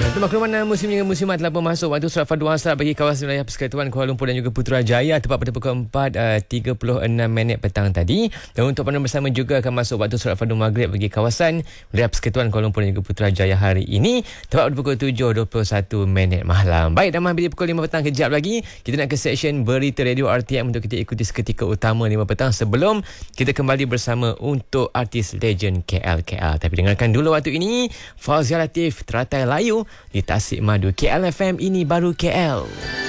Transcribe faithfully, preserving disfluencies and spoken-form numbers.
Untuk makluman musim hingga musimat telah pun masuk waktu surat fardu asar bagi kawasan wilayah Persekutuan Kuala Lumpur dan juga Putrajaya tepat pada pukul empat uh, tiga puluh enam minit petang tadi. Dan untuk panduan bersama juga akan masuk waktu surat fardu maghrib bagi kawasan wilayah Persekutuan Kuala Lumpur dan juga Putrajaya hari ini tepat pada pukul tujuh dua puluh satu minit malam. Baik, dah bila pukul lima petang kejap lagi kita nak ke seksyen berita radio R T M untuk kita ikuti seketika utama lima petang sebelum kita kembali bersama untuk artis legend K L K L. Tapi dengarkan dulu waktu ini Fauziah Latif Teratai Layu di Tasik Madu. K L F M, ini baru K L.